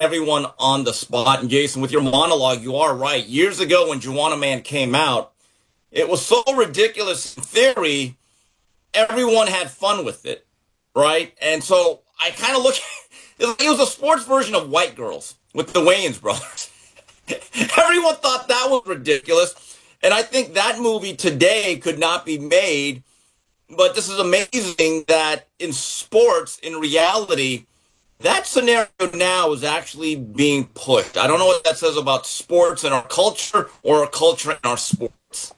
everyone on the spot. And Jason, with your monologue, you are right. Years ago when Juwanna Mann came out, it was so ridiculous in theory, everyone had fun with it, right? And so I kind of look at it was a sports version of White Girls with the Wayans brothers. Everyone thought that was ridiculous. And I think that movie today could not be made. But this is amazing that in sports, in reality, that scenario now is actually being pushed. I don't know what that says about sports and our culture or our culture and our sports.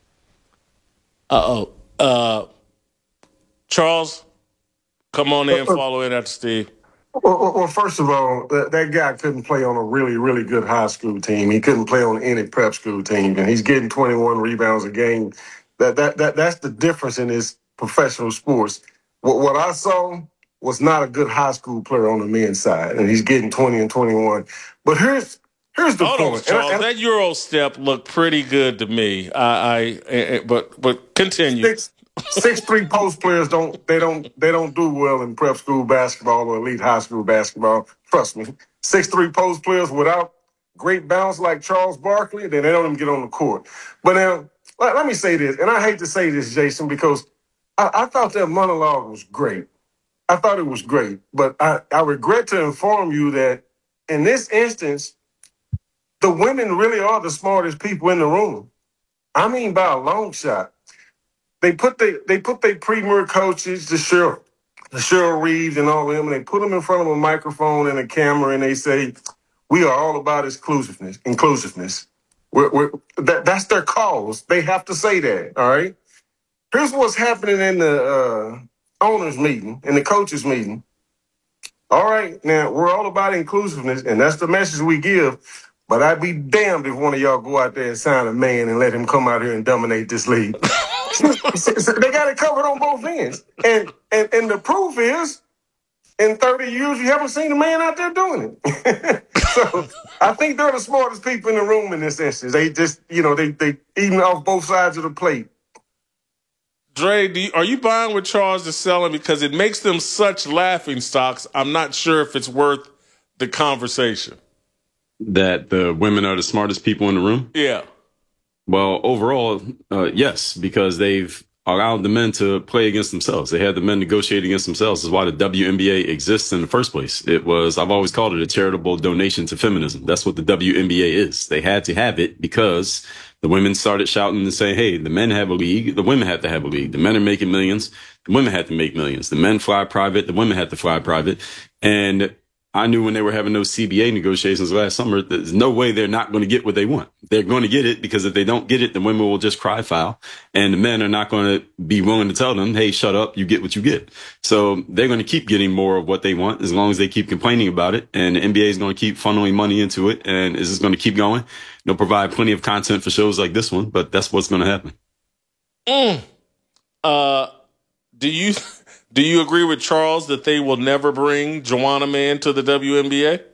Charles, come on in, follow in after Steve. Well, first of all, that guy couldn't play on a really, really good high school team. He couldn't play on any prep school team, and he's getting 21 rebounds a game. That's the difference in his professional sports. What I saw was not a good high school player on the men's side, and he's getting 20 and 21. But here's the point. On, Charles, that Euro step looked pretty good to me. But continue. 6'3" post players don't do well in prep school basketball or elite high school basketball. Trust me. 6'3" post players without great bounce like Charles Barkley, then they don't even get on the court. But now, let me say this, and I hate to say this, Jason, because I thought that monologue was great. I thought it was great. But I regret to inform you that in this instance, the women really are the smartest people in the room. I mean, by a long shot. They put their premier coaches, the Cheryl Reeves and all of them, and they put them in front of a microphone and a camera, and they say, "We are all about inclusiveness. That's their cause. They have to say that. All right. Here's what's happening in the owners' meeting, in the coaches' meeting. All right, now we're all about inclusiveness, and that's the message we give. But I'd be damned if one of y'all go out there and sign a man and let him come out here and dominate this league." They got it covered on both ends. And the proof is, in 30 years, you haven't seen a man out there doing it. So I think they're the smartest people in the room in this instance. They just, they eating off both sides of the plate. Dre, are you buying what Charles is selling? Because it makes them such laughing stocks. I'm not sure if it's worth the conversation. That the women are the smartest people in the room? Yeah. Well, overall, yes, because they've allowed the men to play against themselves. They had the men negotiate against themselves. This is why the WNBA exists in the first place. I've always called it a charitable donation to feminism. That's what the WNBA is. They had to have it because the women started shouting and saying, hey, the men have a league. The women have to have a league. The men are making millions. The women have to make millions. The men fly private. The women have to fly private. And I knew when they were having those CBA negotiations last summer, there's no way they're not going to get what they want. They're going to get it because if they don't get it, the women will just cry foul and the men are not going to be willing to tell them, hey, shut up, you get what you get. So they're going to keep getting more of what they want as long as they keep complaining about it. And the NBA is going to keep funneling money into it. And it's just going to keep going. They'll provide plenty of content for shows like this one, but that's what's going to happen. Do you agree with Charles that they will never bring Juwanna Mann to the WNBA?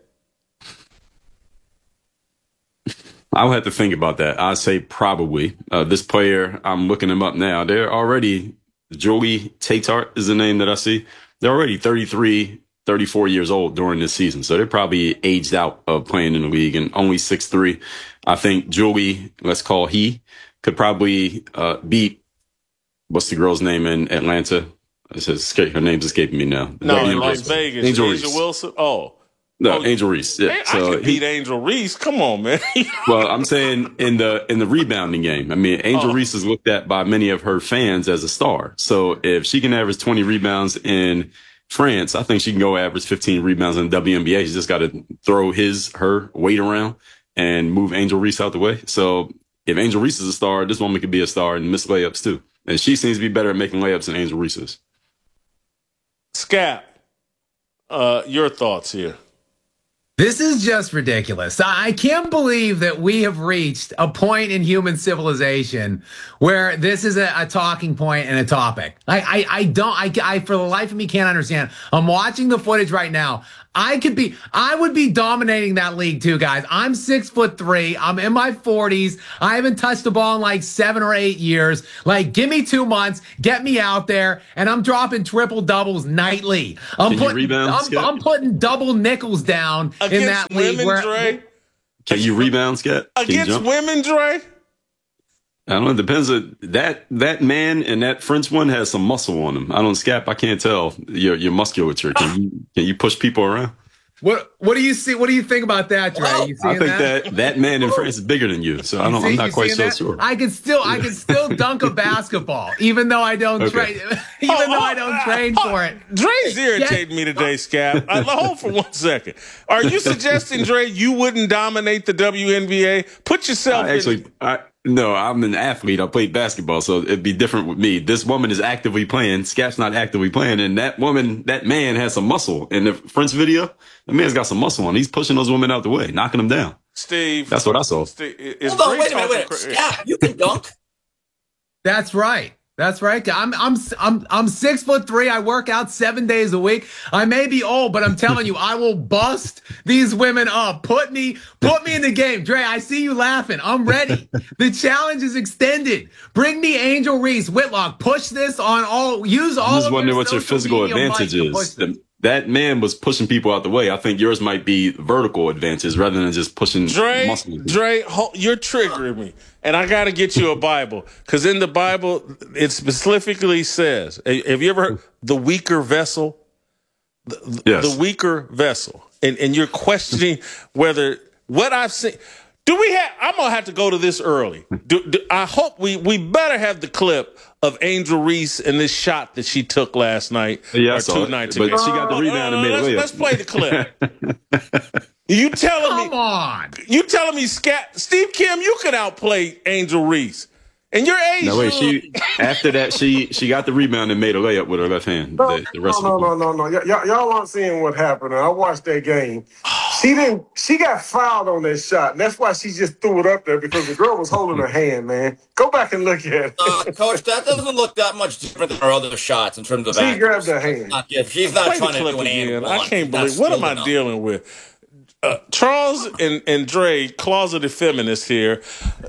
I would have to think about that. I'd say probably. This player, I'm looking him up now. They're already, Joey Tatart is the name that I see. They're already 33, 34 years old during this season. So they're probably aged out of playing in the league and only 6'3". I think Julie, let's call he, could probably beat, what's the girl's name in Atlanta? Her name's escaping me now. No, in Las Vegas. Angel Wilson. Oh. No, Angel Reese. Yeah. So I could beat Angel Reese. Come on, man. Well, I'm saying in the rebounding game. I mean, Angel Reese is looked at by many of her fans as a star. So if she can average 20 rebounds in France, I think she can go average 15 rebounds in the WNBA. She's just got to throw her weight around and move Angel Reese out the way. So if Angel Reese is a star, this woman could be a star and miss layups too. And she seems to be better at making layups than Angel Reese is. Scap, your thoughts here. This is just ridiculous. I can't believe that we have reached a point in human civilization where this is a talking point and a topic. I for the life of me can't understand. I'm watching the footage right now. I would be dominating that league too, guys. I'm 6'3". I'm in my 40s. I haven't touched the ball in like 7 or 8 years. Like, give me 2 months, get me out there, and I'm dropping triple doubles nightly. I'm putting double nickels down against in that league. Women, Dre? Can you rebound, Scott? Against women, Dre? I don't know. It depends. That man and that French one has some muscle on him. I can't tell your musculature. Can you push people around? What do you see? What do you think about that, Dre? I think that man in France is bigger than you. So I'm not quite so sure. I can still dunk a basketball, even though I don't train. Though I don't train for it. Dre's irritating me today, Scap. Hold for 1 second. Are you suggesting, Dre, you wouldn't dominate the WNBA? Put yourself No, I'm an athlete. I played basketball, so it'd be different with me. This woman is actively playing. Scap's not actively playing, and that man has some muscle. In the French video, the man's got some muscle on. He's pushing those women out the way, knocking them down. Steve, that's what I saw. Steve, hold on, wait a minute. Scap, you can dunk. That's right. That's right. I'm 6'3". I work out 7 days a week. I may be old, but I'm telling you, I will bust these women up. Put me in the game. Dre, I see you laughing. I'm ready. The challenge is extended. Bring me Angel Reese, Whitlock. Push this on all. Use all. I'm just of wondering what your physical advantage is. That man was pushing people out the way. I think yours might be vertical advantage rather than just pushing muscle. Dre, you're triggering me. And I got to get you a Bible. Because in the Bible, it specifically says, have you ever heard the weaker vessel? Yes. The weaker vessel. And you're questioning whether what I've seen. I'm going to have to go to this early. I hope we better have the clip of Angel Reese and this shot that she took last night. Yeah, or 2 nights ago. But she got the rebound and made a layup. Let's play the clip. You telling me, Steve Kim, you could outplay Angel Reese. And your age. No, wait. After that, she got the rebound and made a layup with her left hand. No. Y'all aren't seeing what happened. I watched that game. She got fouled on that shot, and that's why she just threw it up there because the girl was holding her hand, man. Go back and look at it. Coach, that doesn't look that much different than her other shots in terms of She grabbed her hand. She's not trying to do an and I can't believe. What am I dealing with? Charles and Dre, closeted feminists here.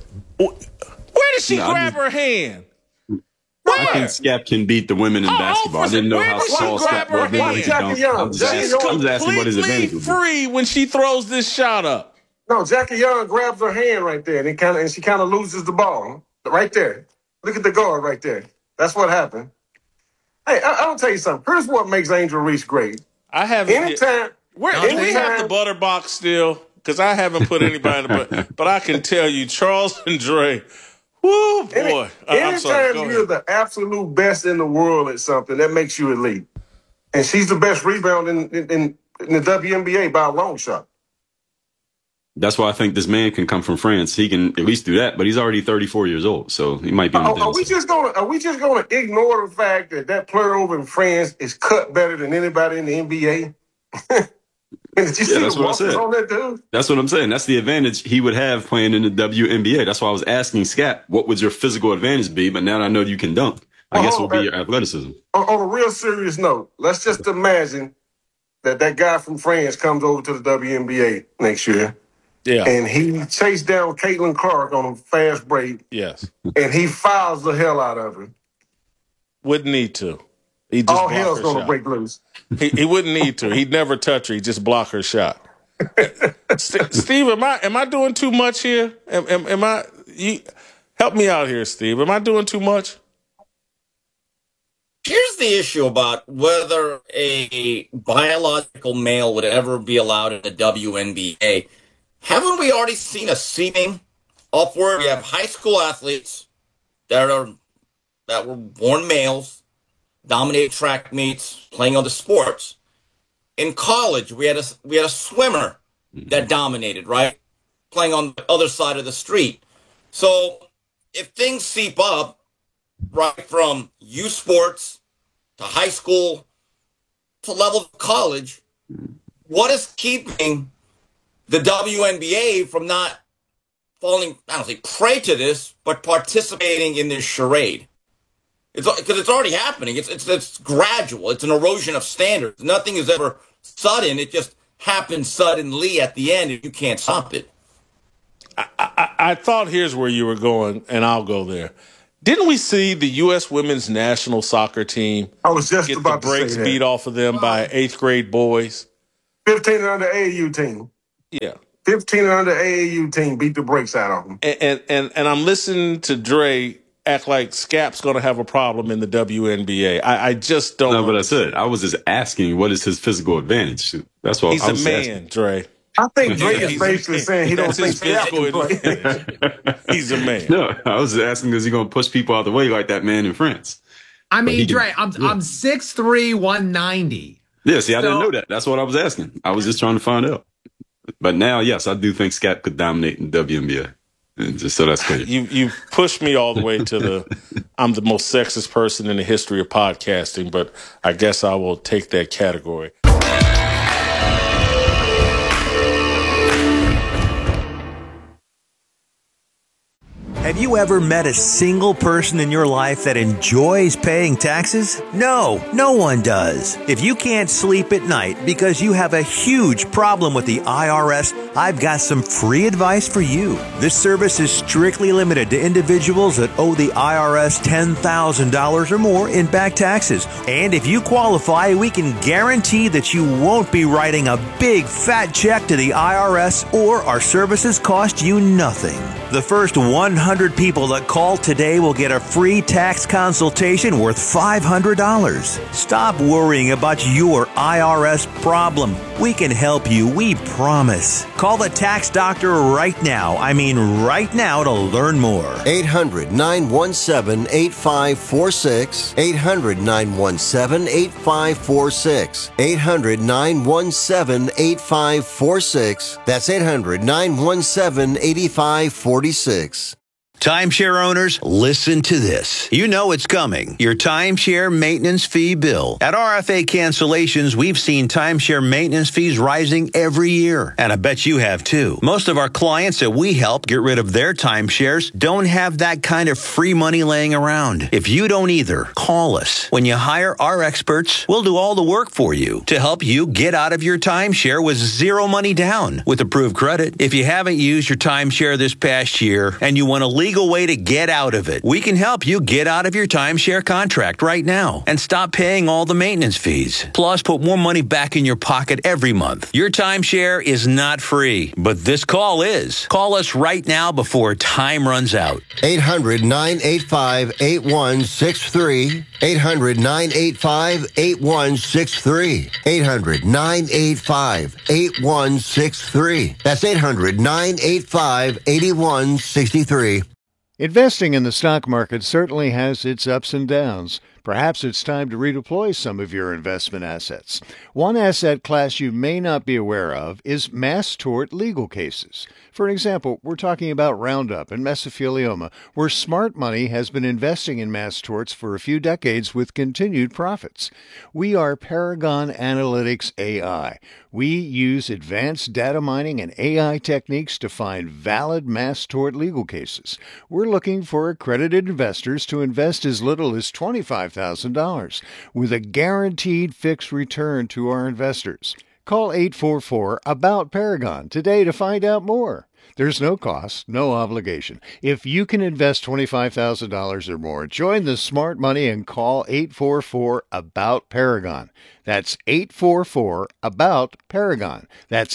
Where did she grab her hand? I think Scap can beat the women in basketball. I didn't know how tall Scap was. She's completely free when she throws this shot up. No, Jackie Young grabs her hand right there, and she kind of loses the ball right there. Look at the guard right there. That's what happened. Hey, I'll tell you something. Here's what makes Angel Reese great. I have anytime. Do we have the butter box still? Because I haven't put anybody in the butter. But I can tell you, Charles and Dre. Woo, boy. Anytime you're the absolute best in the world at something, that makes you elite. And she's the best rebound in the WNBA by a long shot. That's why I think this man can come from France. He can at least do that, but he's already 34 years old, so he might be on the Are we just gonna ignore the fact that player over in France is cut better than anybody in the NBA? That's what I said. That's what I'm saying. That's the advantage he would have playing in the WNBA. That's why I was asking Scap, what would your physical advantage be? But now that I know you can dunk, I guess it will be your athleticism. On a real serious note, let's just imagine that guy from France comes over to the WNBA next year. Yeah. And he chased down Caitlin Clark on a fast break. Yes. And he fouls the hell out of her. Wouldn't need to. All hell's going to break loose. He wouldn't need to. He'd never touch her. He'd just block her shot. Steve, am I doing too much here? Am I? Help me out here, Steve. Am I doing too much? Here's the issue about whether a biological male would ever be allowed in the WNBA. Haven't we already seen a seeming upward? We have high school athletes that were born males, dominate track meets, playing other sports. In college, we had a swimmer that dominated, right? Playing on the other side of the street. So if things seep up, right from youth sports to high school to level of college, what is keeping the WNBA from not falling, I don't say prey to this, but participating in this charade? Because it's already happening. It's gradual. It's an erosion of standards. Nothing is ever sudden. It just happen suddenly at the end if you can't stop it. I thought here's where you were going, and I'll go there. Didn't we see the U.S. women's national soccer team I was just get the about to brakes say that. beat off of them by 8th grade boys? 15 and under AAU team. Yeah. 15 and under AAU team beat the brakes out of them. And I'm listening to Dre act like Scap's going to have a problem in the WNBA. I just don't. No, but I said, I was just asking, what is his physical advantage? That's what He's I was a man, asking. Dre. I think Dre is He's basically a man. saying he don't That's think his Scap can physical play. advantage. He's a man. No, I was just asking, is he going to push people out the way like that man in France? I mean, he did- Dre, I'm 6'3", 190. Yeah, see, I didn't So- know that. That's what I was asking. I was just trying to find out. But now, yes, I do think Scap could dominate in WNBA. And just so that's clear. You pushed me all the way to I'm the most sexist person in the history of podcasting, but I guess I will take that category. Have you ever met a single person in your life that enjoys paying taxes? No, no one does. If you can't sleep at night because you have a huge problem with the IRS, I've got some free advice for you. This service is strictly limited to individuals that owe the IRS $10,000 or more in back taxes. And if you qualify, we can guarantee that you won't be writing a big fat check to the IRS, or our services cost you nothing. The first 100 people that call today will get a free tax consultation worth $500. Stop worrying about your IRS problem. We can help you, we promise. Call the tax doctor right now. I mean right now, to learn more. 800-917-8546. 800-917-8546. 800-917-8546. That's 800-917-8546. Timeshare owners, listen to this. You know it's coming. Your timeshare maintenance fee bill. At RFA Cancellations, we've seen timeshare maintenance fees rising every year. And I bet you have too. Most of our clients that we help get rid of their timeshares don't have that kind of free money laying around. If you don't either, call us. When you hire our experts, we'll do all the work for you to help you get out of your timeshare with zero money down with approved credit. If you haven't used your timeshare this past year and you want a legal way to get out of it, we can help you get out of your timeshare contract right now and stop paying all the maintenance fees. Plus, put more money back in your pocket every month. Your timeshare is not free, but this call is. Call us right now before time runs out. 800-985-8163. 800-985-8163. 800-985-8163. That's 800-985-8163. Investing in the stock market certainly has its ups and downs. Perhaps it's time to redeploy some of your investment assets. One asset class you may not be aware of is mass tort legal cases. For example, we're talking about Roundup and mesothelioma, where smart money has been investing in mass torts for a few decades with continued profits. We are Paragon Analytics AI. We use advanced data mining and AI techniques to find valid mass tort legal cases. We're looking for accredited investors to invest as little as $25,000 with a guaranteed fixed return to our investors. Call 844-ABOUT-PARAGON today to find out more. There's no cost, no obligation. If you can invest $25,000 or more, join the smart money and call 844-ABOUT-PARAGON. That's 844-ABOUT-PARAGON. That's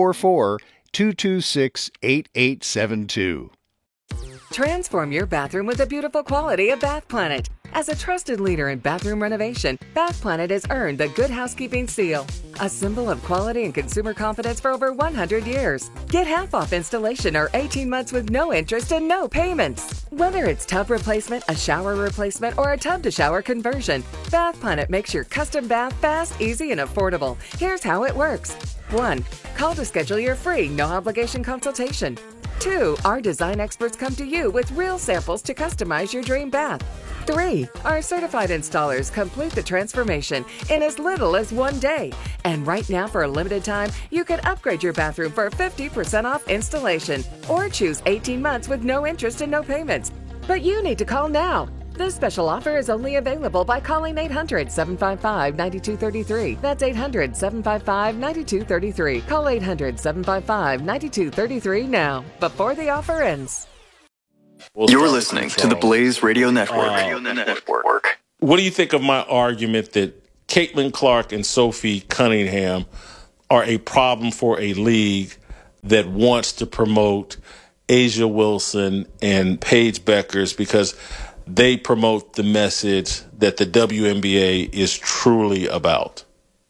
844-226-8872. Transform your bathroom with the beautiful quality of Bath Planet. As a trusted leader in bathroom renovation, Bath Planet has earned the Good Housekeeping seal, a symbol of quality and consumer confidence for over 100 years. Get half off installation or 18 months with no interest and no payments. Whether it's tub replacement, a shower replacement, or a tub-to-shower conversion, Bath Planet makes your custom bath fast, easy, and affordable. Here's how it works. 1. Call to schedule your free, no-obligation consultation. 2. Our design experts come to you with real samples to customize your dream bath. 3. Our certified installers complete the transformation in as little as 1 day. And right now, for a limited time, you can upgrade your bathroom for 50% off installation or choose 18 months with no interest and no payments. But you need to call now. This special offer is only available by calling 800-755-9233. That's 800-755-9233. Call 800-755-9233 now, before the offer ends. You're listening to the Blaze Radio Network. What do you think of my argument that Caitlin Clark and Sophie Cunningham are a problem for a league that wants to promote Asia Wilson and Paige Beckers because they promote the message that the WNBA is truly about?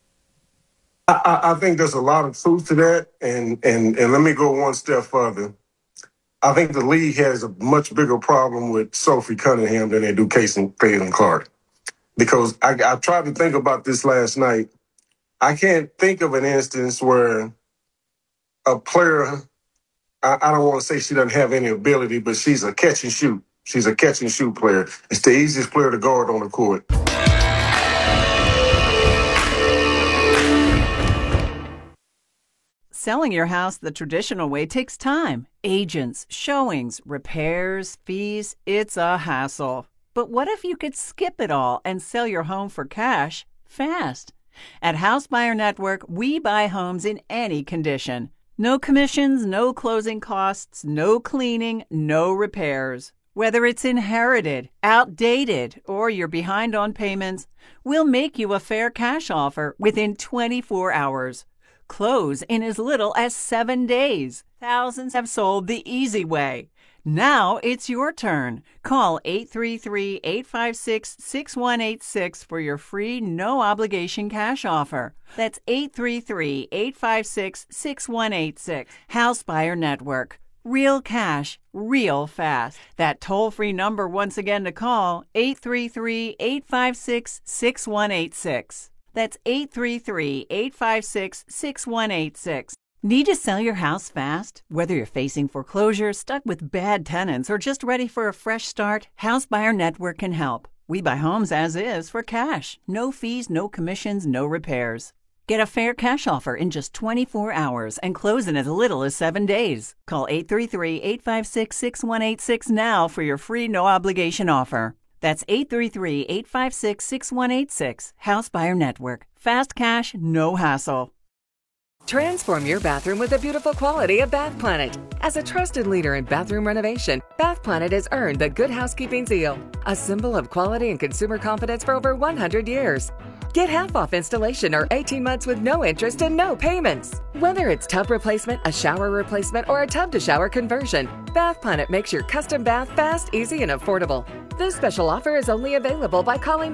I think there's a lot of truth to that, and let me go one step further. I think the league has a much bigger problem with Sophie Cunningham than they do Caitlin Clark. Because I tried to think about this last night. I can't think of an instance where a player, I don't want to say she doesn't have any ability, but she's a catch and shoot. She's a catch and shoot player. It's the easiest player to guard on the court. Selling your house the traditional way takes time. Agents, showings, repairs, fees. It's a hassle. But what if you could skip it all and sell your home for cash fast? At House Buyer Network, we buy homes in any condition. No commissions, no closing costs, no cleaning, no repairs. Whether it's inherited, outdated, or you're behind on payments, we'll make you a fair cash offer within 24 hours. Close in as little as 7 days. Thousands have sold the easy way. Now it's your turn. Call 833-856-6186 for your free, no-obligation cash offer. That's 833-856-6186. House Buyer Network. Real cash, real fast. That toll-free number once again to call, 833-856-6186. That's 833-856-6186. Need to sell your house fast? Whether you're facing foreclosure, stuck with bad tenants, or just ready for a fresh start, House Buyer Network can help. We buy homes as is for cash. No fees, no commissions, no repairs. Get a fair cash offer in just 24 hours and close in as little as 7 days. Call 833-856-6186 now for your free no-obligation offer. That's 833-856-6186. House Buyer Network. Fast cash, no hassle. Transform your bathroom with the beautiful quality of Bath Planet. As a trusted leader in bathroom renovation, Bath Planet has earned the Good Housekeeping seal, a symbol of quality and consumer confidence for over 100 years. Get half off installation or 18 months with no interest and no payments. Whether it's tub replacement, a shower replacement, or a tub-to-shower conversion, Bath Planet makes your custom bath fast, easy, and affordable. This special offer is only available by calling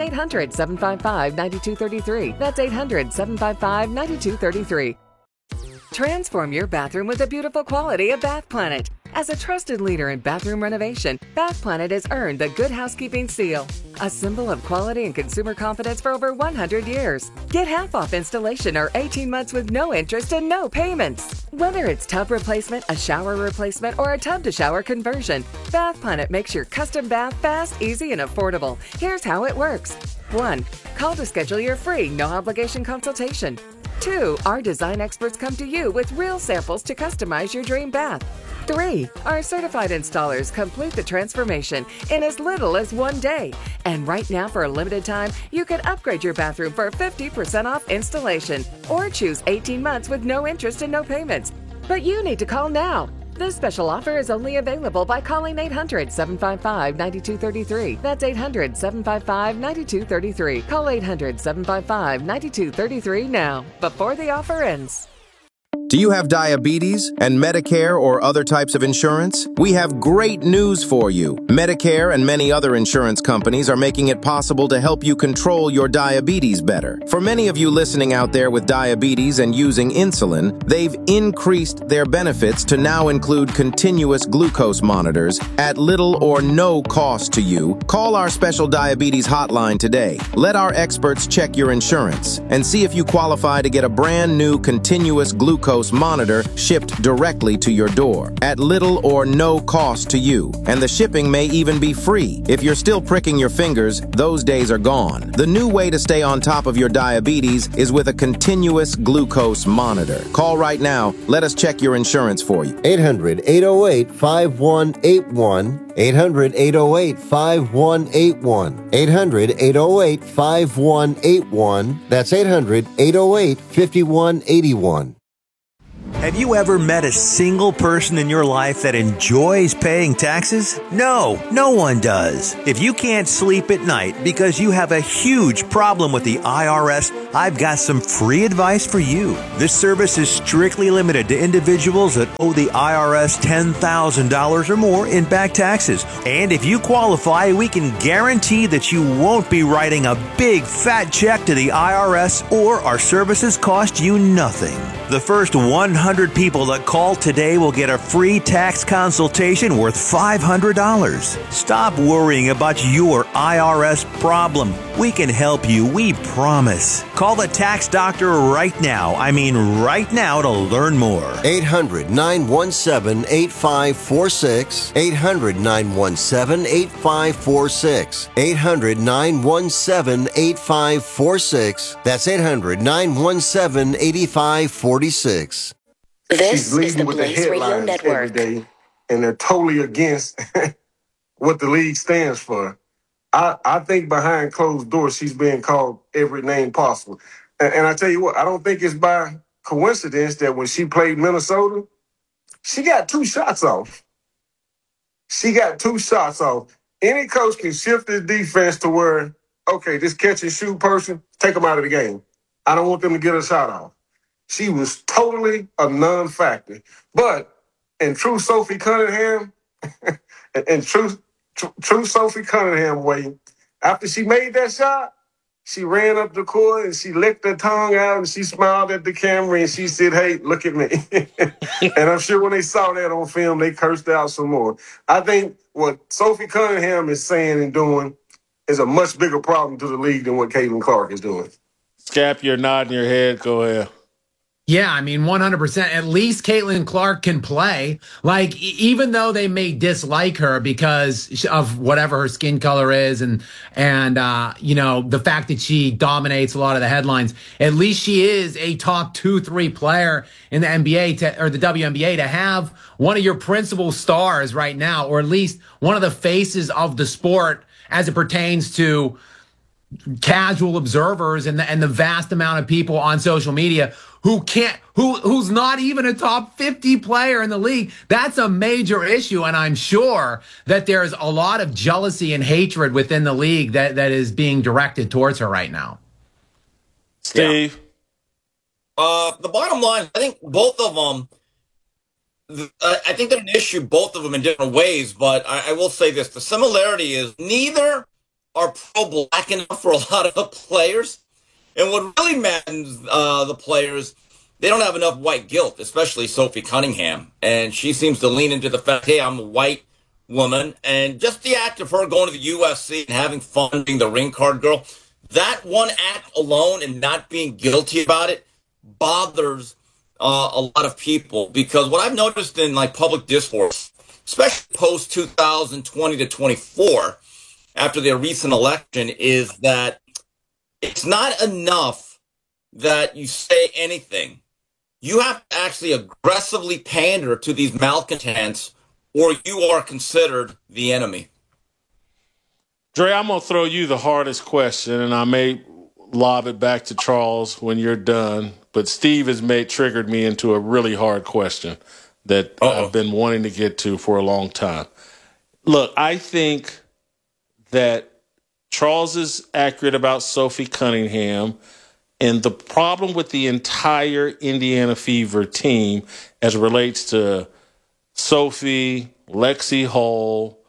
800-755-9233. That's 800-755-9233. Transform your bathroom with the beautiful quality of Bath Planet. As a trusted leader in bathroom renovation, Bath Planet has earned the Good Housekeeping seal, a symbol of quality and consumer confidence for over 100 years. Get half off installation or 18 months with no interest and no payments. Whether it's tub replacement, a shower replacement, or a tub-to-shower conversion, Bath Planet makes your custom bath fast, easy, and affordable. Here's how it works. 1. Call to schedule your free, no-obligation consultation. 2. Our design experts come to you with real samples to customize your dream bath. 3. Our certified installers complete the transformation in as little as 1 day. And right now, for a limited time, you can upgrade your bathroom for 50% off installation or choose 18 months with no interest and no payments. But you need to call now. This special offer is only available by calling 800-755-9233. That's 800-755-9233. Call 800-755-9233 now, before the offer ends. Do you have diabetes and Medicare or other types of insurance? We have great news for you. Medicare and many other insurance companies are making it possible to help you control your diabetes better. For many of you listening out there with diabetes and using insulin, they've increased their benefits to now include continuous glucose monitors at little or no cost to you. Call our special diabetes hotline today. Let our experts check your insurance and see if you qualify to get a brand new continuous glucose glucose monitor shipped directly to your door at little or no cost to you. And the shipping may even be free. If you're still pricking your fingers, those days are gone. The new way to stay on top of your diabetes is with a continuous glucose monitor. Call right now. Let us check your insurance for you. 800-808-5181. 800-808-5181. 800-808-5181. That's 800-808-5181. Have you ever met a single person in your life that enjoys paying taxes? No, no one does. If you can't sleep at night because you have a huge problem with the IRS, I've got some free advice for you. This service is strictly limited to individuals that owe the IRS $10,000 or more in back taxes. And if you qualify, we can guarantee that you won't be writing a big fat check to the IRS, or our services cost you nothing. The first 100 people that call today will get a free tax consultation worth $500. Stop worrying about your IRS problem. We can help you, we promise. Call the tax doctor right now. I mean right now, to learn more. 800-917-8546. 800-917-8546. 800-917-8546. That's 800-917-8546. This She's is leading the with Blaze the Radio headlines Network. every day, and they're totally against what the league stands for. I think behind closed doors, she's being called every name possible. And I tell you what, I don't think it's by coincidence that when she played Minnesota, she got 2 shots off. She got 2 shots off. Any coach can shift his defense to where, okay, this catch and shoot person, take them out of the game. I don't want them to get a shot off. She was totally a non-factor. But in true Sophie Cunningham, in true Sophie Cunningham way, after she made that shot, she ran up the court and she licked her tongue out and she smiled at the camera and she said, hey, look at me. And I'm sure when they saw that on film, they cursed out some more. I think what Sophie Cunningham is saying and doing is a much bigger problem to the league than what Caitlin Clark is doing. Scap, you're nodding your head. Go ahead. Yeah, I mean, 100%. At least Caitlin Clark can play. Like, even though they may dislike her because of whatever her skin color is and you know, the fact that she dominates a lot of the headlines, at least she is a top 2-3 player in the NBA or the WNBA. To have one of your principal stars right now, or at least one of the faces of the sport as it pertains to casual observers and the vast amount of people on social media who's not even a top 50 player in the league. That's a major issue, and I'm sure that there's a lot of jealousy and hatred within the league that is being directed towards her right now. Steve? The bottom line, I think both of them, I think they're an issue, both of them in different ways, but I will say this. The similarity is neither are pro-black enough for a lot of the players. And what really matters, the players, they don't have enough white guilt, especially Sophie Cunningham. And she seems to lean into the fact, hey, I'm a white woman. And just the act of her going to the USC and having fun being the ring card girl, that one act alone and not being guilty about it bothers a lot of people. Because what I've noticed in like public discourse, especially post 2020 to 24, after their recent election, is that it's not enough that you say anything. You have to actually aggressively pander to these malcontents, or you are considered the enemy. Dre, I'm going to throw you the hardest question, and I may lob it back to Charles when you're done. But Steve has triggered me into a really hard question that I've been wanting to get to for a long time. Look, I think that Charles is accurate about Sophie Cunningham, and the problem with the entire Indiana Fever team as it relates to Sophie, Lexi Hull,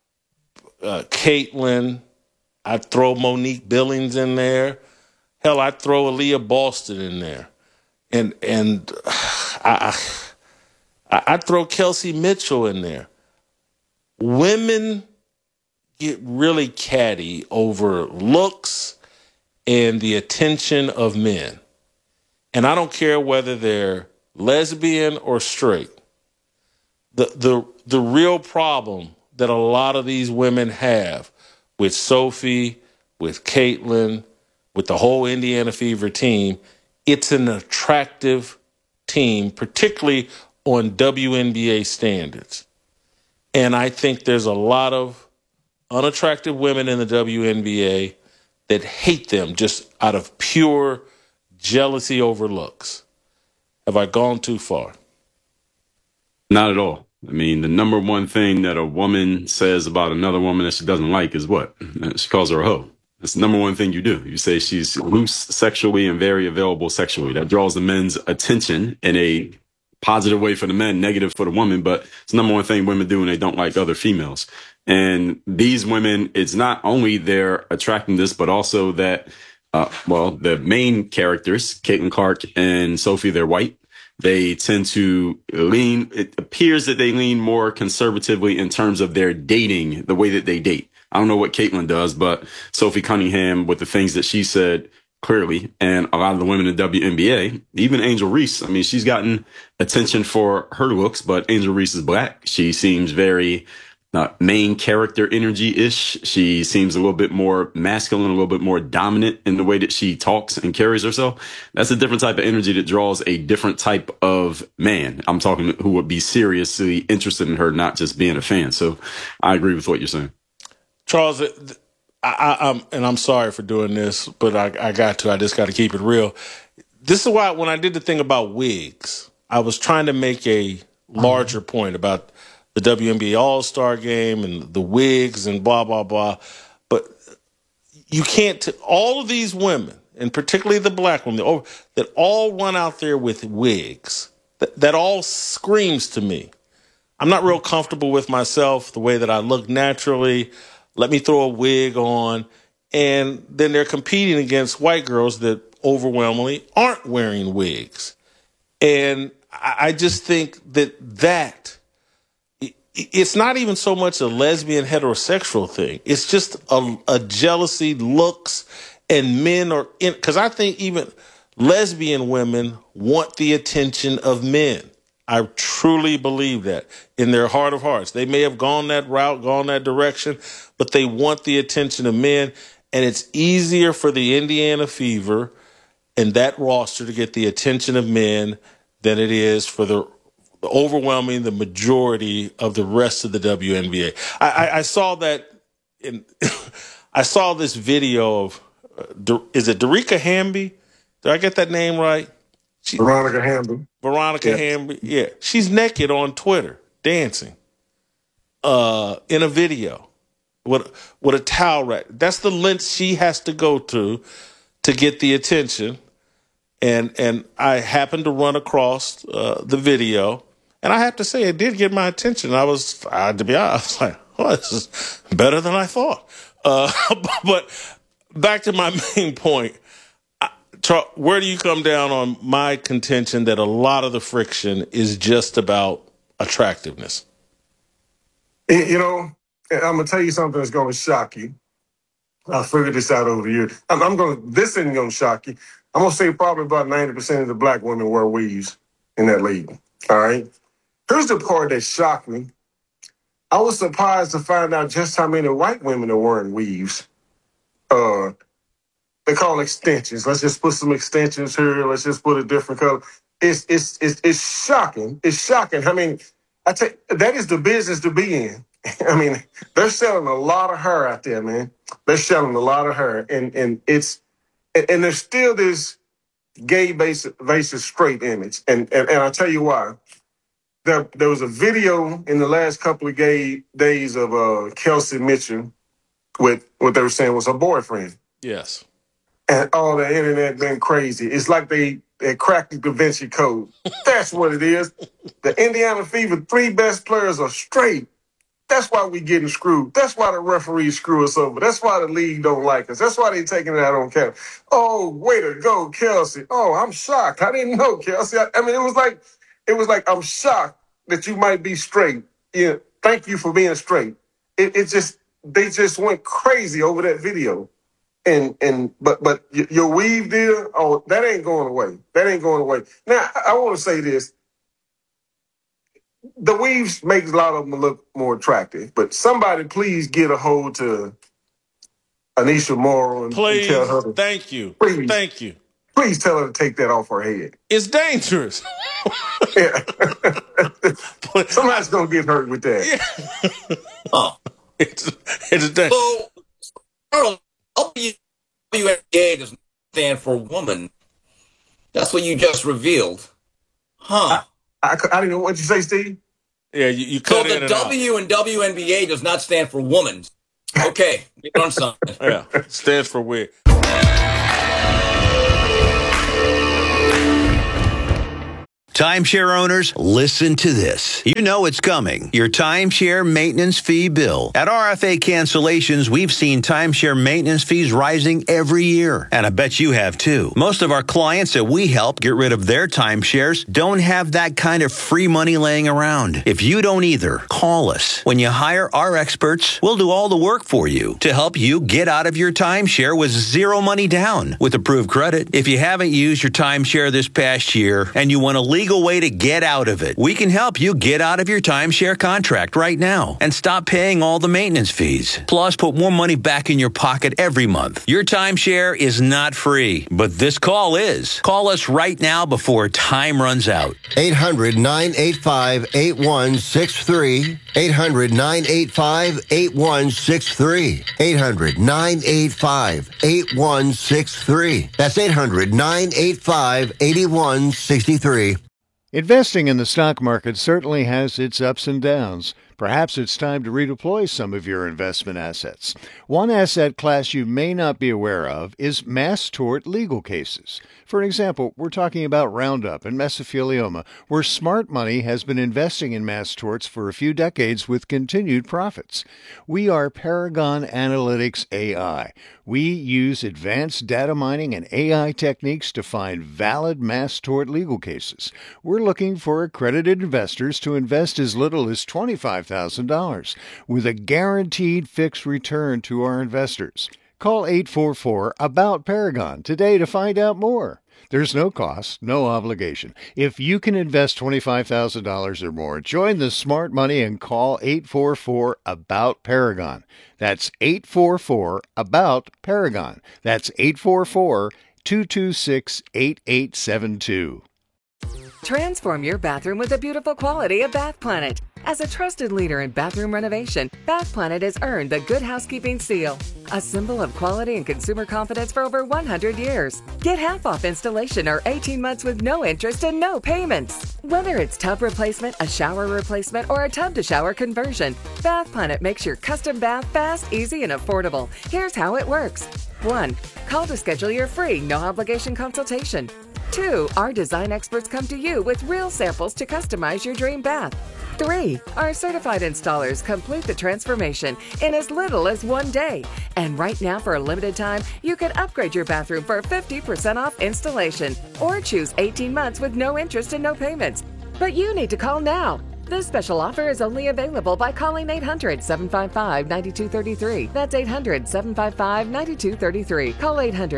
Caitlin, I'd throw Monique Billings in there. Hell, I'd throw Aaliyah Boston in there. And I'd throw Kelsey Mitchell in there. Women get really catty over looks and the attention of men. And I don't care whether they're lesbian or straight, the real problem that a lot of these women have with Sophie, with Caitlin, with the whole Indiana Fever team, it's an attractive team, particularly on WNBA standards. And I think there's a lot of unattractive women in the WNBA that hate them just out of pure jealousy over looks. Have I gone too far? Not at all. I mean, the number one thing that a woman says about another woman that she doesn't like is what? She calls her a hoe. That's the number one thing you do. You say she's loose sexually and very available sexually. That draws the men's attention in a positive way for the men, negative for the woman, but it's the number one thing women do when they don't like other females. And these women, it's not only their attractiveness, but also that, the main characters, Caitlin Clark and Sophie, they're white. They tend to lean, it appears that they lean more conservatively in terms of their dating, the way that they date. I don't know what Caitlin does, but Sophie Cunningham, with the things that she said clearly, and a lot of the women in WNBA, even Angel Reese, I mean, she's gotten attention for her looks, but Angel Reese is black. She seems very main character energy-ish. She seems a little bit more masculine, a little bit more dominant in the way that she talks and carries herself. That's a different type of energy that draws a different type of man. I'm talking who would be seriously interested in her, not just being a fan. So I agree with what you're saying. Charles, I'm sorry for doing this, but I got to. I just got to keep it real. This is why when I did the thing about wigs, I was trying to make a larger point about the WNBA All-Star Game and the wigs and blah, blah, blah. But you can't all of these women, and particularly the black women, that all run out there with wigs, that all screams to me. I'm not real comfortable with myself, the way that I look naturally. Let me throw a wig on. And then they're competing against white girls that overwhelmingly aren't wearing wigs. And I just think that it's not even so much a lesbian heterosexual thing. It's just a jealousy, looks, and men are in, because I think even lesbian women want the attention of men. I truly believe that in their heart of hearts. They may have gone that route, gone that direction, but they want the attention of men. And it's easier for the Indiana Fever and that roster to get the attention of men than it is for the overwhelming, the majority of the rest of the WNBA. I saw that I saw this video of, is it Darica Hamby? Did I get that name right? Veronica Hamby. Veronica Hamby. Yeah. She's naked on Twitter, dancing in a video with a towel rack. That's the length she has to go to get the attention. And I happened to run across the video. And I have to say, it did get my attention. To be honest, I was like, oh, this is better than I thought. But back to my main point. Where do you come down on my contention that a lot of the friction is just about attractiveness? You know, I'm going to tell you something that's going to shock you. I figured this out over the years. This isn't going to shock you. I'm going to say probably about 90% of the black women wear weaves in that league. All right? Here's the part that shocked me. I was surprised to find out just how many white women are wearing weaves. They call extensions. Let's just put some extensions here. Let's just put a different color. It's shocking. It's shocking. I mean, that is the business to be in. I mean, they're selling a lot of hair out there, man. They're selling a lot of hair, and there's still this gay versus straight image, and I'll tell you why. There was a video in the last couple of days of Kelsey Mitchell with what they were saying was her boyfriend. Yes. And all the internet been crazy. It's like they cracked the Da Vinci Code. That's what it is. The Indiana Fever 3 best players are straight. That's why we getting screwed. That's why the referees screw us over. That's why the league don't like us. That's why they taking it out on Kelsey. Oh, way to go, Kelsey. Oh, I'm shocked. I didn't know, Kelsey. I mean, it was like I'm shocked that you might be straight. Yeah, thank you for being straight. They just went crazy over that video. But your weave deal, oh, that ain't going away. That ain't going away. Now, I want to say this. The weaves makes a lot of them look more attractive, but somebody please get a hold to Anisha Morrow and tell her. Thank you. Please. Thank you. Please tell her to take that off her head. It's dangerous. Yeah. Somebody's going to get hurt with that. Yeah. Oh. It's dangerous. So, WNBA does not stand for woman. That's what you just revealed. Huh. I didn't know what you say, Steve. Yeah, you cut in and out. So the W in WNBA does not stand for woman. Okay, we learned something. Yeah, stands for weird. Timeshare owners, listen to this. You know it's coming. Your timeshare maintenance fee bill. At RFA Cancellations, we've seen timeshare maintenance fees rising every year. And I bet you have too. Most of our clients that we help get rid of their timeshares don't have that kind of free money laying around. If you don't either, call us. When you hire our experts, we'll do all the work for you to help you get out of your timeshare with zero money down with approved credit. If you haven't used your timeshare this past year and you want to legal way to get out of it, we can help you get out of your timeshare contract right now and stop paying all the maintenance fees. Plus, put more money back in your pocket every month. Your timeshare is not free, but this call is. Call us right now before time runs out. 800-985-8163. 800-985-8163. 800-985-8163. That's 800-985-8163. Investing in the stock market certainly has its ups and downs. Perhaps it's time to redeploy some of your investment assets. One asset class you may not be aware of is mass tort legal cases. For example, we're talking about Roundup and mesothelioma, where smart money has been investing in mass torts for a few decades with continued profits. We are Paragon Analytics AI. We use advanced data mining and AI techniques to find valid mass tort legal cases. We're looking for accredited investors to invest as little as $25,000 with a guaranteed fixed return to our investors. Call 844-ABOUT-PARAGON today to find out more. There's no cost, no obligation. If you can invest $25,000 or more, join the smart money and call 844-ABOUT-PARAGON. That's 844-ABOUT-PARAGON. That's 844-226-8872. Transform your bathroom with the beautiful quality of Bath Planet. As a trusted leader in bathroom renovation, Bath Planet has earned the Good Housekeeping seal, a symbol of quality and consumer confidence for over 100 years. Get half off installation or 18 months with no interest and no payments. Whether it's tub replacement, a shower replacement, or a tub-to-shower conversion, Bath Planet makes your custom bath fast, easy, and affordable. Here's how it works. 1. Call to schedule your free, no-obligation consultation. 2. Our design experts come to you with real samples to customize your dream bath. 3. Our certified installers complete the transformation in as little as 1 day. And right now, for a limited time, you can upgrade your bathroom for 50% off installation or choose 18 months with no interest and no payments. But you need to call now. This special offer is only available by calling 800-755-9233. That's 800-755-9233. Call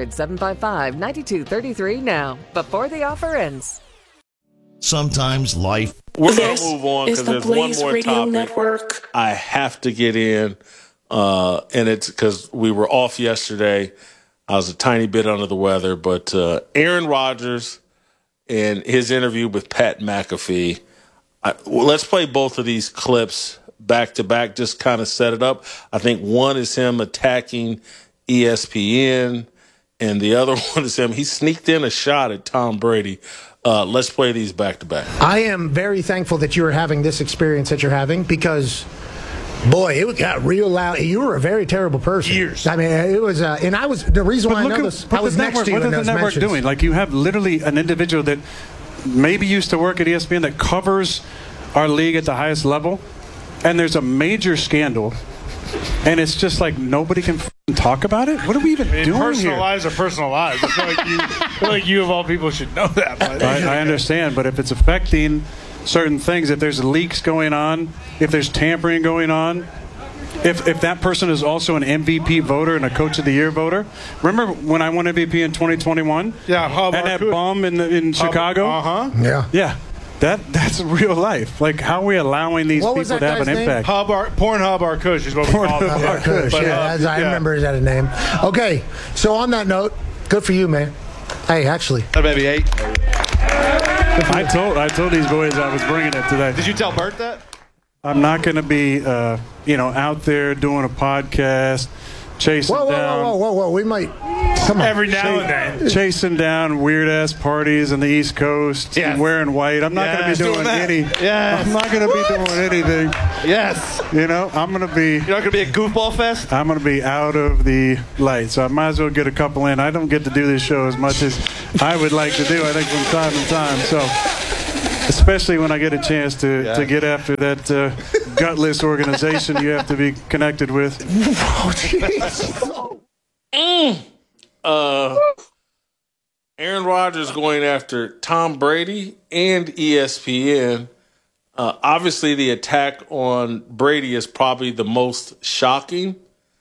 800-755-9233 now, before the offer ends. Sometimes life. We're going to move on because there's one more topic Network. I have to get in, and it's because we were off yesterday. I was a tiny bit under the weather, but Aaron Rodgers and his interview with Pat McAfee. Let's play both of these clips back to back, just kind of set it up. I think one is him attacking ESPN, and the other one is him. He sneaked in a shot at Tom Brady. Let's play these back to back. I am very thankful that you're having this experience that you're having because, boy, it got real loud. You were a very terrible person. Years. I mean, it was, and I was, the reason why I know this, I was next to you in those mentions. What is the network doing? Like, you have literally an individual that maybe used to work at ESPN that covers our league at the highest level, and there's a major scandal, and it's just like nobody can talk about it? What are we even doing personal here? Lives are personal lives. I feel like you of all people should know that. But I understand, but if it's affecting certain things, if there's leaks going on, if there's tampering going on, if that person is also an MVP voter and a Coach of the Year voter. Remember when I won MVP in 2021? Yeah, Hub and that bum in Chicago? Yeah. Yeah. That's real life. Like, how are we allowing these people to have an impact? Pornhub Arkush is what we call it. Arkush, I remember he had a name. Okay, so on that note, good for you, man. Hey, actually. Maybe 8. I told these boys I was bringing it today. Did you tell Bert that? I'm not going to be, out there doing a podcast, chasing down. Whoa. We might. Come on. Every now and then. Chasing down weird-ass parties on the East Coast and wearing white. I'm not going to be doing any. Yes. I'm not going to be doing anything. Yes. I'm going to be. You're not going to be a goofball fest? I'm going to be out of the light. So I might as well get a couple in. I don't get to do this show as much as I would like to do, I think, from time to time. So, especially when I get a chance to get after that gutless organization you have to be connected with. Aaron Rodgers going after Tom Brady and ESPN. Obviously, the attack on Brady is probably the most shocking.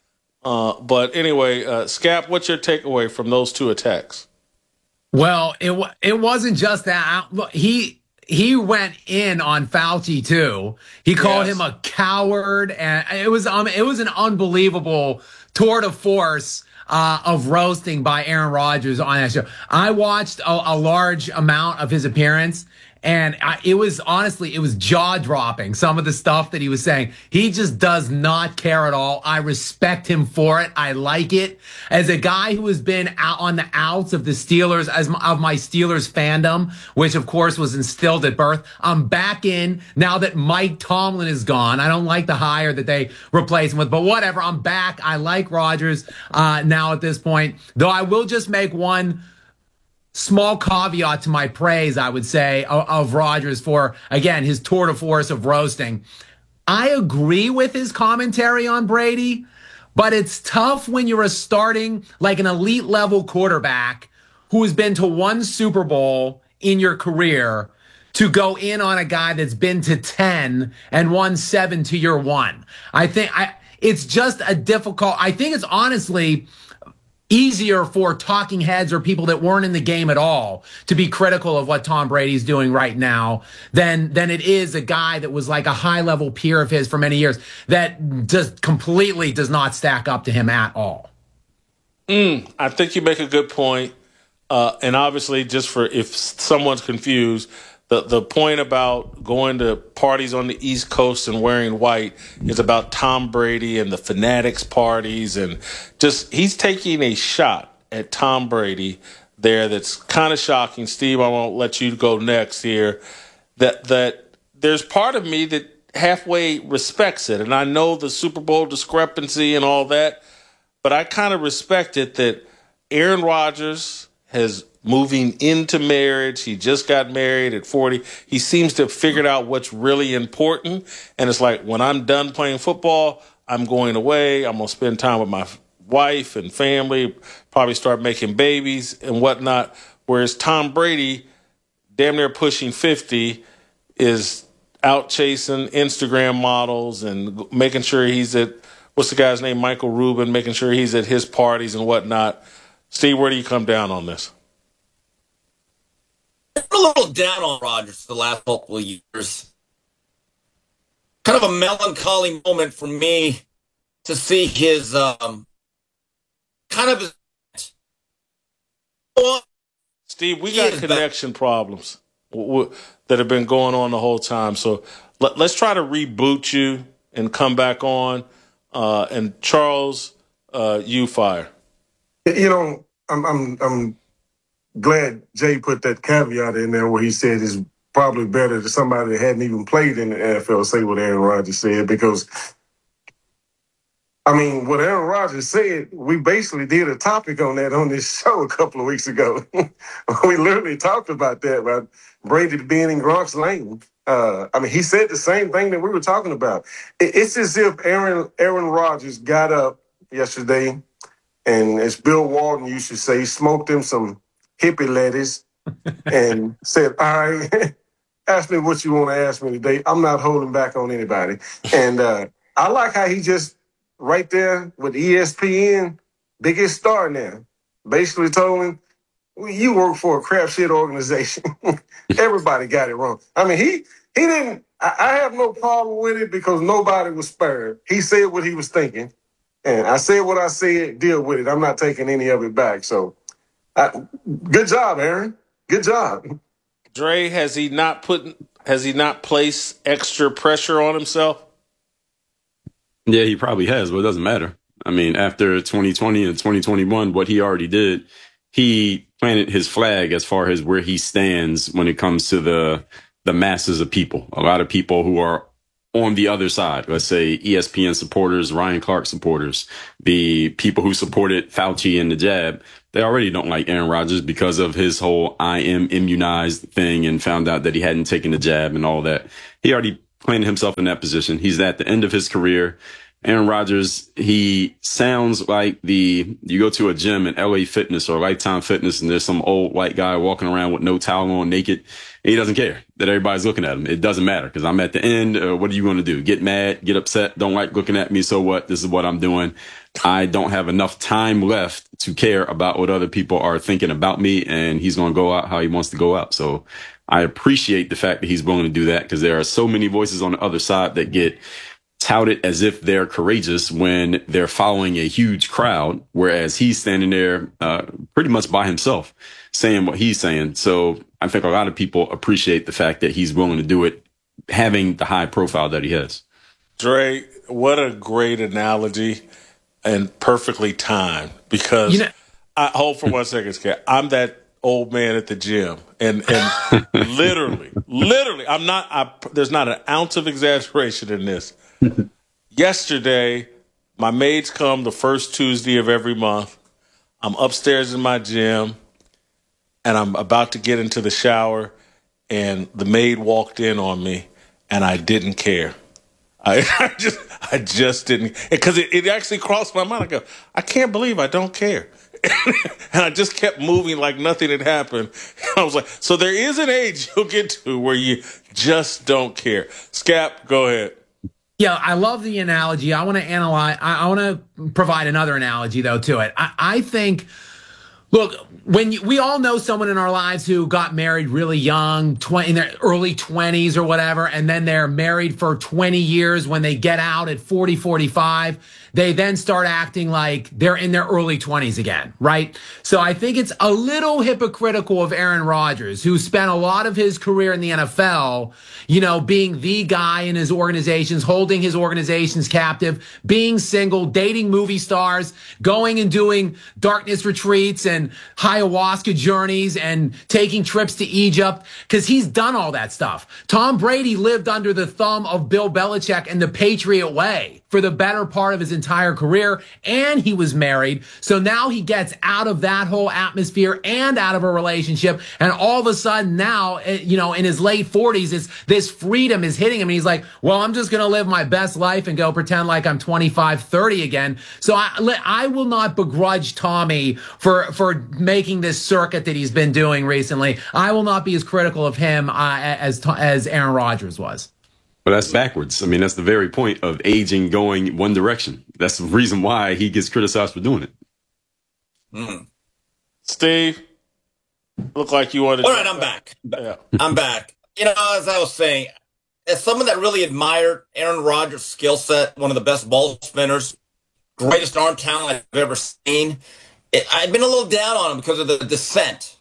But anyway, Scap, what's your takeaway from those two attacks? Well, it wasn't just that. Look, he went in on Fauci too. He called him a coward, and it was an unbelievable tour de force of roasting by Aaron Rodgers on that show. I watched a large amount of his appearance, and it was jaw-dropping, some of the stuff that he was saying. He just does not care at all. I respect him for it. I like it. As a guy who has been out on the outs of the Steelers, of my Steelers fandom, which of course was instilled at birth, I'm back in now that Mike Tomlin is gone. I don't like the hire that they replaced him with, but whatever. I'm back. I like Rodgers now at this point, though I will just make one small caveat to my praise, I would say, of Rodgers for, again, his tour de force of roasting. I agree with his commentary on Brady, but it's tough when you're like an elite level quarterback who has been to one Super Bowl in your career to go in on a guy that's been to 10 and won 7 to your 1. I think it's just I think it's honestly easier for talking heads or people that weren't in the game at all to be critical of what Tom Brady's doing right now than it is a guy that was like a high level peer of his for many years that just completely does not stack up to him at all. I think you make a good point. And obviously, just for if someone's confused, the point about going to parties on the East Coast and wearing white is about Tom Brady and the Fanatics parties, and just he's taking a shot at Tom Brady there that's kind of shocking. Steve, I won't let you go next here. That there's part of me that halfway respects it, and I know the Super Bowl discrepancy and all that, but I kind of respect it that Aaron Rodgers has moving into marriage. He just got married at 40. He seems to have figured out what's really important. And it's like, when I'm done playing football, I'm going away. I'm going to spend time with my wife and family, probably start making babies and whatnot. Whereas Tom Brady, damn near pushing 50, is out chasing Instagram models and making sure he's at, what's the guy's name? Michael Rubin, making sure he's at his parties and whatnot. Steve, where do you come down on this? I'm a little down on Rodgers the last couple of years. Kind of a melancholy moment for me to see his Steve, we got connection problems that have been going on the whole time. So let's try to reboot you and come back on. And Charles, you fire. I'm glad Jay put that caveat in there where he said it's probably better that somebody that hadn't even played in the NFL say what Aaron Rodgers said, because, what Aaron Rodgers said, we basically did a topic on that on this show a couple of weeks ago. We literally talked about that, about Brady being in Gronk's lane. He said the same thing that we were talking about. It's as if Aaron Rodgers got up yesterday and, as Bill Walton used to say, smoked him some hippie lettuce and said, all right, ask me what you want to ask me today. I'm not holding back on anybody. And I like how he just right there with ESPN, biggest star now, basically told him, well, you work for a crap shit organization. Everybody got it wrong. I mean, he didn't. I have no problem with it because nobody was spared. He said what he was thinking, and I said what I said. Deal with it. I'm not taking any of it back. So, good job, Aaron. Good job. Dre, has he not placed extra pressure on himself? Yeah, he probably has, but it doesn't matter. I mean, after 2020 and 2021, what he already did, he planted his flag as far as where he stands when it comes to the masses of people. A lot of people who are on the other side, let's say ESPN supporters, Ryan Clark supporters, the people who supported Fauci and the jab, they already don't like Aaron Rodgers because of his whole I am immunized thing and found out that he hadn't taken the jab and all that. He already planted himself in that position. He's at the end of his career. Aaron Rodgers, he sounds like you go to a gym in LA Fitness or Lifetime Fitness and there's some old white guy walking around with no towel on, naked. And he doesn't care that everybody's looking at him. It doesn't matter because I'm at the end. What are you going to do? Get mad, get upset, don't like looking at me. So what? This is what I'm doing. I don't have enough time left to care about what other people are thinking about me. And he's going to go out how he wants to go out. So I appreciate the fact that he's willing to do that because there are so many voices on the other side that get touted as if they're courageous when they're following a huge crowd, whereas he's standing there pretty much by himself saying what he's saying. So I think a lot of people appreciate the fact that he's willing to do it, having the high profile that he has. Dre, what a great analogy and perfectly timed because I hold for 1 second, Scott. I'm that old man at the gym and literally, there's not an ounce of exaggeration in this. Yesterday, my maids come the first Tuesday of every month. I'm upstairs in my gym, and I'm about to get into the shower, and the maid walked in on me, and I didn't care. I just didn't, because it actually crossed my mind. I go, I can't believe I don't care. And I just kept moving like nothing had happened. And I was like, so there is an age you'll get to where you just don't care. Scap, go ahead. Yeah, I love the analogy. I want to analyze. I want to provide another analogy, though, to it. I think, look, we all know someone in our lives who got married really young, in their early 20s or whatever, and then they're married for 20 years. When they get out at 40, 45, they then start acting like they're in their early 20s again, right? So I think it's a little hypocritical of Aaron Rodgers, who spent a lot of his career in the NFL, being the guy in his organizations, holding his organizations captive, being single, dating movie stars, going and doing darkness retreats and ayahuasca journeys and taking trips to Egypt, because he's done all that stuff. Tom Brady lived under the thumb of Bill Belichick and the Patriot way for the better part of his entire career, and he was married. So now he gets out of that whole atmosphere and out of a relationship, and all of a sudden now, in his late 40s, this freedom is hitting him, and he's like, well, I'm just going to live my best life and go pretend like I'm 25, 30 again. So I will not begrudge Tommy for making this circuit that he's been doing recently. I will not be as critical of him as Aaron Rodgers was. But that's backwards. I mean, that's the very point of aging going one direction. That's the reason why he gets criticized for doing it. Steve, look like you wanted. All right, I'm back. Yeah. I'm back. As I was saying, as someone that really admired Aaron Rodgers' skill set, one of the best ball spinners, greatest arm talent I've ever seen, I've been a little down on him because of the descent.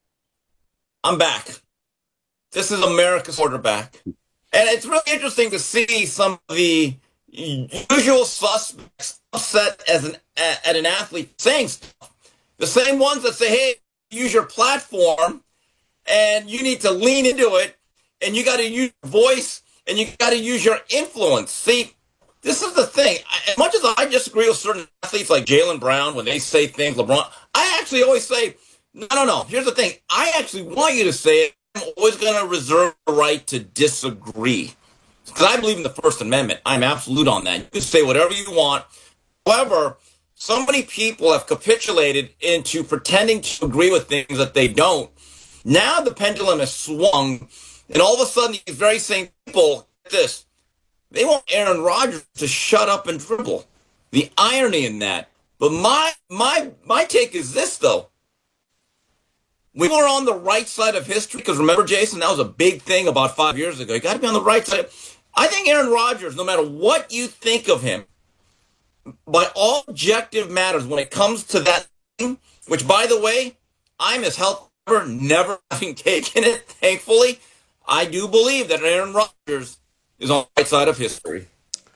I'm back. This is America's quarterback. And it's really interesting to see some of the usual suspects upset at an athlete saying stuff. The same ones that say, hey, use your platform and you need to lean into it and you got to use your voice and you got to use your influence. See, this is the thing. As much as I disagree with certain athletes like Jaylen Brown when they say things, LeBron, I actually always say, no. Here's the thing. I actually want you to say it. I'm always going to reserve the right to disagree. Because I believe in the First Amendment. I'm absolute on that. You can say whatever you want. However, so many people have capitulated into pretending to agree with things that they don't. Now the pendulum has swung, and all of a sudden these very same people, they want Aaron Rodgers to shut up and dribble. the irony in that. But my take is this, though. We were on the right side of history, because remember, Jason, that was a big thing about 5 years ago. You got to be on the right side. I think Aaron Rodgers, no matter what you think of him, by all objective matters, when it comes to that thing, which, by the way, I'm as healthy as ever, never having taken it, thankfully, I do believe that Aaron Rodgers is on the right side of history.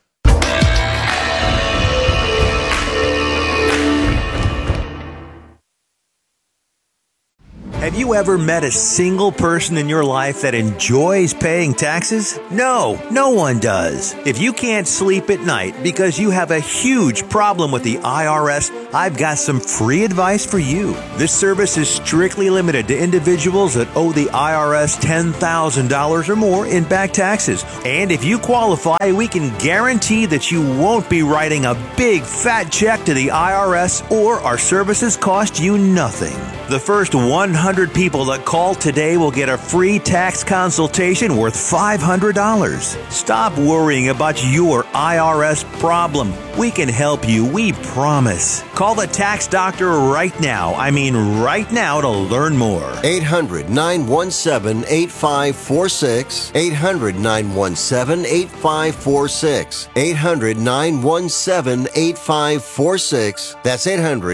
Have you ever met a single person in your life that enjoys paying taxes? No, no one does. If you can't sleep at night because you have a huge problem with the IRS, I've got some free advice for you. This service is strictly limited to individuals that owe the IRS $10,000 or more in back taxes. And if you qualify, we can guarantee that you won't be writing a big fat check to the IRS, or our services cost you nothing. The first 100 people that call today will get a free tax consultation worth $500. Stop worrying about your IRS problem. We can help you, we promise. Call the tax doctor right now. I mean right now, to learn more. 800-917-8546. 800-917-8546. 800-917-8546. That's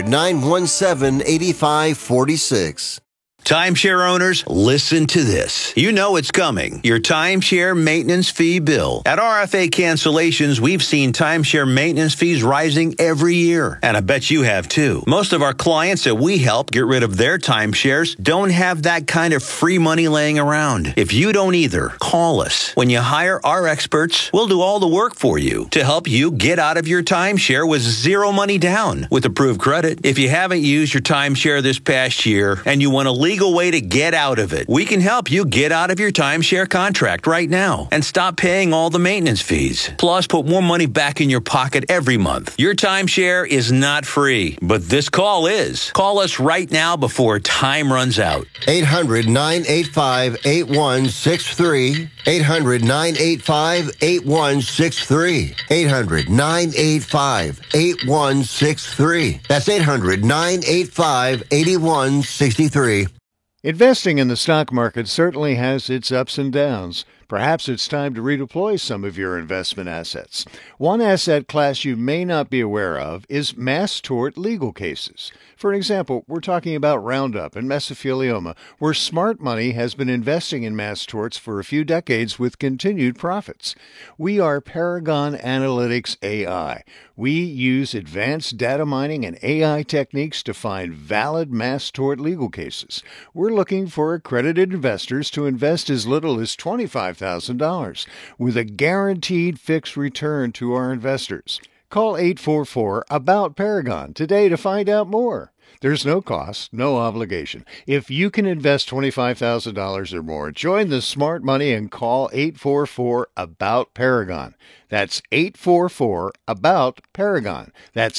800-917-8546. Timeshare owners, listen to this. You know it's coming. Your timeshare maintenance fee bill. At RFA Cancellations, we've seen timeshare maintenance fees rising every year. And I bet you have too. Most of our clients that we help get rid of their timeshares don't have that kind of free money laying around. If you don't either, call us. When you hire our experts, we'll do all the work for you to help you get out of your timeshare with zero money down with approved credit. If you haven't used your timeshare this past year and you want to legal way to get out of it, we can help you get out of your timeshare contract right now and stop paying all the maintenance fees. Plus, put more money back in your pocket every month. Your timeshare is not free, but this call is. Call us right now before time runs out. 800-985-8163. 800-985-8163. 800-985-8163. That's 800-985-8163. Investing in the stock market certainly has its ups and downs. Perhaps it's time to redeploy some of your investment assets. One asset class you may not be aware of is mass tort legal cases. For example, we're talking about Roundup and mesothelioma, where smart money has been investing in mass torts for a few decades with continued profits. We are Paragon Analytics AI. We use advanced data mining and AI techniques to find valid mass tort legal cases. We're looking for accredited investors to invest as little as $25,000 with a guaranteed fixed return to our investors. Call 844-ABOUT-PARAGON today to find out more. There's no cost, no obligation. If you can invest $25,000 or more, join the smart money and call 844-ABOUT-PARAGON. That's 844-ABOUT-PARAGON. That's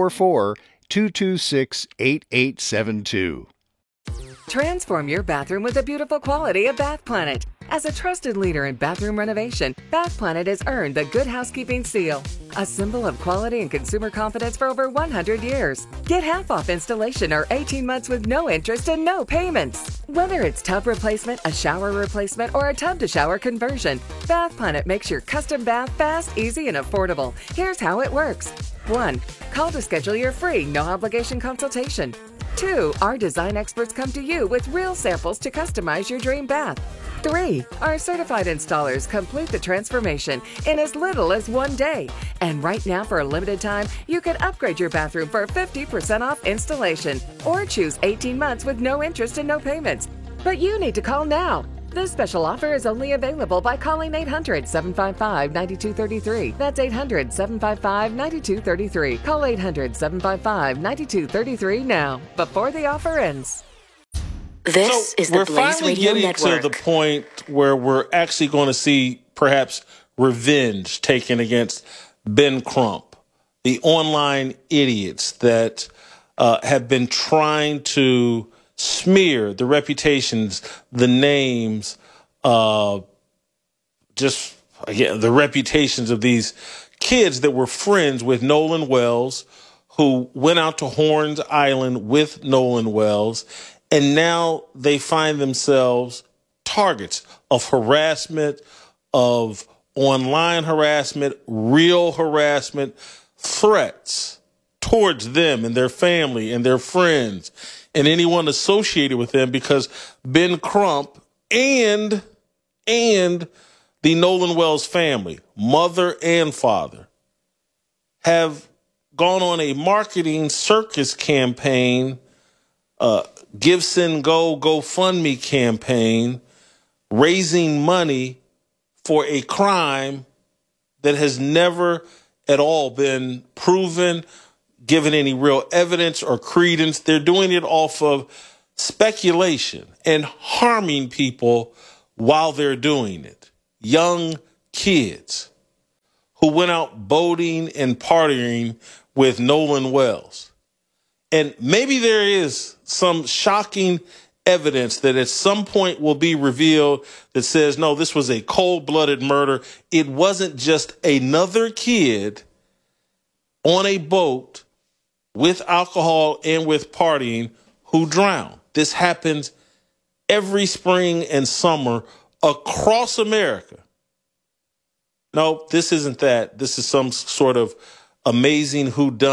844-226-8872. Transform your bathroom with the beautiful quality of Bath Planet. As a trusted leader in bathroom renovation, Bath Planet has earned the Good Housekeeping seal, a symbol of quality and consumer confidence for over 100 years. Get half off installation or 18 months with no interest and no payments. Whether it's tub replacement, a shower replacement, or a tub-to-shower conversion, Bath Planet makes your custom bath fast, easy, and affordable. Here's how it works. 1. Call to schedule your free, no-obligation consultation. 2. Our design experts come to you with real samples to customize your dream bath. 3. Our certified installers complete the transformation in as little as 1 day. And right now, for a limited time, you can upgrade your bathroom for 50% off installation or choose 18 months with no interest and no payments. But you need to call now. This special offer is only available by calling 800-755-9233. That's 800-755-9233. Call 800-755-9233 now, before the offer ends. This is the Blaze Radio Network. We're finally getting to the point where we're actually going to see perhaps revenge taken against Ben Crump, the online idiots that have been trying to smear the reputations, the names, the reputations of these kids that were friends with Nolan Wells, who went out to Horns Island with Nolan Wells, and now they find themselves targets of harassment, of online harassment, real harassment, threats towards them and their family and their friends and anyone associated with them, because Ben Crump and the Nolan Wells family, mother and father, have gone on a marketing circus campaign, GiveSendGo GoFundMe campaign, raising money for a crime that has never at all been proven, given any real evidence or credence. They're doing it off of speculation and harming people while they're doing it. Young kids who went out boating and partying with Nolan Wells. And maybe there is some shocking evidence that at some point will be revealed that says, no, this was a cold-blooded murder. It wasn't just another kid on a boat with alcohol and with partying who drowned. This happens every spring and summer across America. No, this isn't that. This is some sort of amazing whodunit.